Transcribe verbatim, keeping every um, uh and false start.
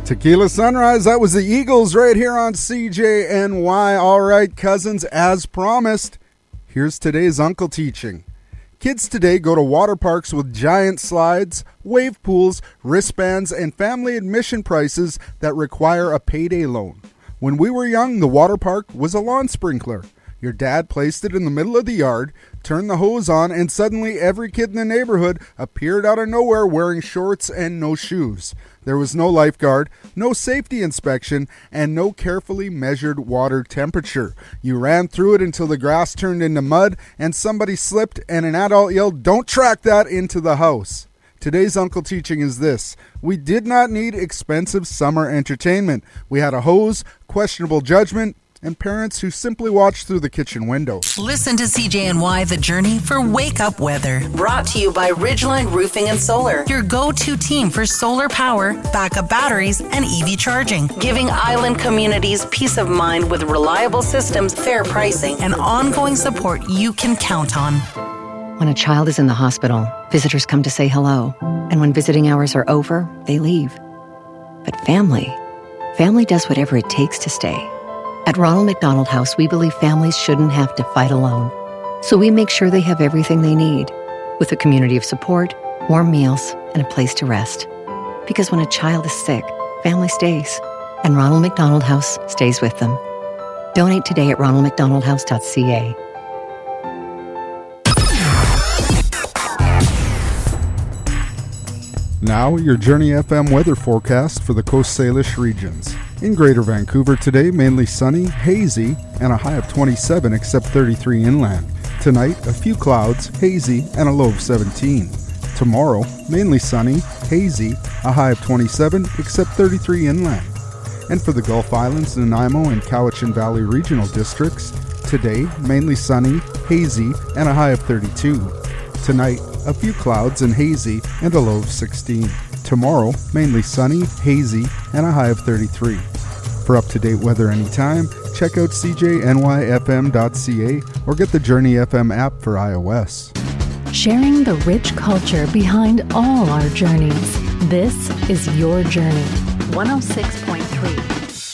Tequila Sunrise, that was the Eagles right here on C J N Y. All right, cousins, as promised, here's today's Uncle Teaching. Kids today go to water parks with giant slides, wave pools, wristbands, and family admission prices that require a payday loan. When we were young, the water park was a lawn sprinkler. Your dad placed it in the middle of the yard, turned the hose on, and suddenly every kid in the neighborhood appeared out of nowhere wearing shorts and no shoes. There was no lifeguard, no safety inspection, and no carefully measured water temperature. You ran through it until the grass turned into mud and somebody slipped and an adult yelled, "Don't track that into the house." Today's Uncle Teaching is this. We did not need expensive summer entertainment. We had a hose, questionable judgment, and parents who simply watched through the kitchen window. Listen to C J N Y The Journey for Wake Up Weather. Brought to you by Ridgeline Roofing and Solar, your go-to team for solar power, backup batteries, and E V charging. Giving island communities peace of mind with reliable systems, fair pricing, and ongoing support you can count on. When a child is in the hospital, visitors come to say hello. And when visiting hours are over, they leave. But family, family does whatever it takes to stay. At Ronald McDonald House, we believe families shouldn't have to fight alone. So we make sure they have everything they need, with a community of support, warm meals, and a place to rest. Because when a child is sick, family stays, and Ronald McDonald House stays with them. Donate today at ronald mcdonald house dot c a. Now, your Journey F M weather forecast for the Coast Salish regions. In Greater Vancouver today, mainly sunny, hazy, and a high of twenty-seven except thirty-three inland. Tonight, a few clouds, hazy, and a low of seventeen. Tomorrow, mainly sunny, hazy, a high of twenty-seven except thirty-three inland. And for the Gulf Islands, Nanaimo, and Cowichan Valley regional districts, today, mainly sunny, hazy, and a high of thirty-two. Tonight, a few clouds and hazy and a low of sixteen. Tomorrow, mainly sunny, hazy, and a high of thirty-three. For up-to-date weather anytime, check out c j n y f m dot c a or get the Journey F M app for iOS. Sharing the rich culture behind all our journeys. This is Your Journey. one oh six point three